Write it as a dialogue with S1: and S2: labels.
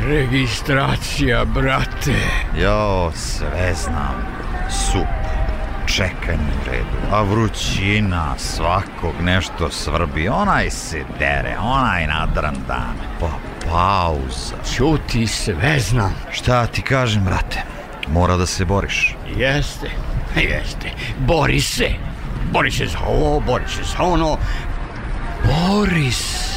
S1: Registracija, brate.
S2: Jo, sve znam. Čekanje u redu, a vrućina, svakog nešto svrbi, onaj se dere, onaj nadran dan, pa pauza.
S1: Ćuti, sve znam.
S2: Šta ti kažem, brate, mora da se boriš.
S1: Jeste, bori se za ovo, bori se za ono. Bori se.